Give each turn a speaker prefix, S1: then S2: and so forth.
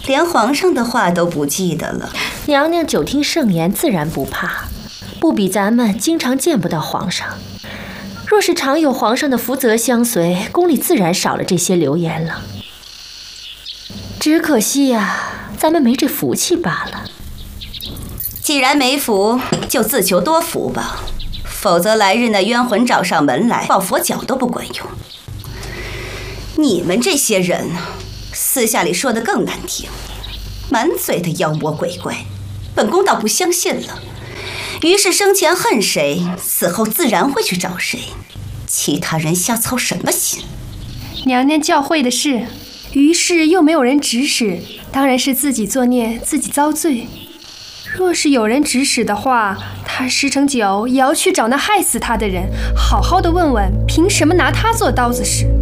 S1: 连皇上的话都不记得了。
S2: 娘娘久听盛言，自然不怕，不比咱们经常见不到皇上。若是常有皇上的福泽相随，宫里自然少了这些流言了。只可惜呀，咱们没这福气罢了。
S1: 既然没福，就自求多福吧，否则来日那冤魂找上门来，抱佛脚都不管用。你们这些人，私下里说的更难听，满嘴的妖魔鬼怪，本宫倒不相信了。于是生前恨谁，死后自然会去找谁，其他人瞎操什么心？
S3: 娘娘教诲的是，于是又没有人指使，当然是自己作孽，自己遭罪。若是有人指使的话，他10成9也要去找那害死他的人，好好的问问，凭什么拿他做刀子使？